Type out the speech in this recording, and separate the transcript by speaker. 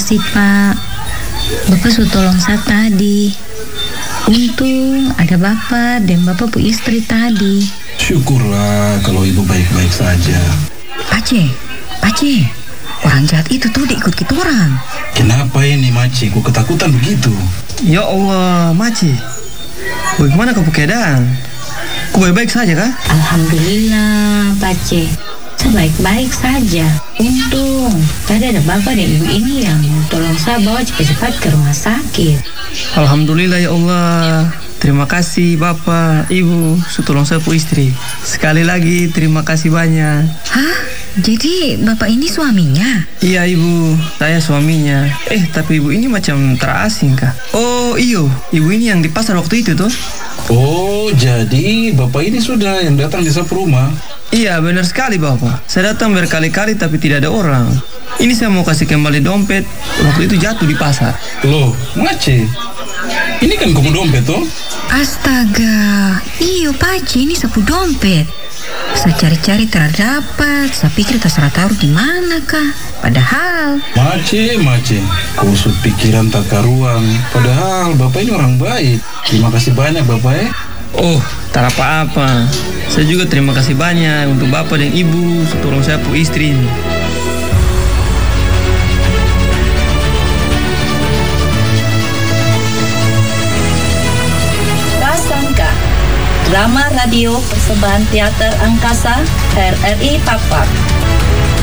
Speaker 1: kasih, Pak. Bapak sudah tolong saya tadi. Untung ada Bapak dan Bapak pu istri tadi.
Speaker 2: Syukurlah kalau ibu baik-baik saja.
Speaker 3: Pace, orang jahat itu tuh diikut kita orang.
Speaker 2: Kenapa ini, Maci? Kok ketakutan begitu?
Speaker 4: Ya Allah, Maci. Bagaimana keadaan? Kau baik-baik saja kah?
Speaker 1: Alhamdulillah, Pace. Saya baik-baik saja. Untung tadi ada Bapak dan Ibu ini yang tolong saya bawa cepat-cepat ke rumah sakit.
Speaker 4: Alhamdulillah ya Allah. Terima kasih Bapak, Ibu, sudah tolong saya pu istri. Sekali lagi terima kasih banyak.
Speaker 3: Hah? Jadi Bapak ini suaminya?
Speaker 4: Iya Ibu, saya suaminya. Tapi Ibu ini macam terasing kah? Oh iyo, Ibu ini yang di pasar waktu itu tuh.
Speaker 2: Oh, jadi Bapak ini sudah yang datang di sapu rumah?
Speaker 4: Iya, benar sekali Bapak. Saya datang berkali-kali tapi tidak ada orang. Ini saya mau kasih kembali dompet. Waktu itu jatuh di pasar.
Speaker 2: Loh, Maci, ini kan kamu dompet toh?
Speaker 3: Astaga, iyo Pace, ini sapu dompet. Saya cari-cari terdapat. Saya pikir terserah taruh di mana kah? Padahal
Speaker 2: Maci, kau pikiran tak karuan. Padahal Bapak ini orang baik. Terima kasih banyak Bapak ya.
Speaker 4: Oh, tak apa-apa. Saya juga terima kasih banyak untuk Bapak dan Ibu sudah tolong saya pu istri ini.
Speaker 5: Prasangka, drama radio persembahan teater angkasa RRI Papak.